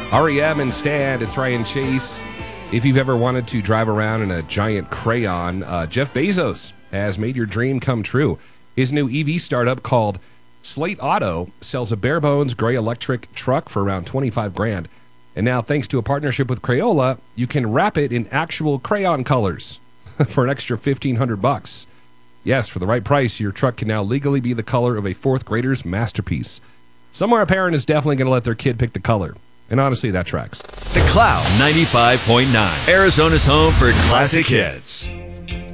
REM and Stand, it's Ryan Chase. If you've ever wanted to drive around in a giant crayon, Jeff Bezos has made your dream come true. His new EV startup called Slate Auto sells a bare-bones gray electric truck for around $25,000. And now, thanks to a partnership with Crayola, you can wrap it in actual crayon colors for an extra $1,500. Yes, for the right price, your truck can now legally be the color of a fourth grader's masterpiece. Somewhere a parent is definitely going to let their kid pick the color. And honestly, that tracks. The Cloud 95.9, Arizona's home for classic hits.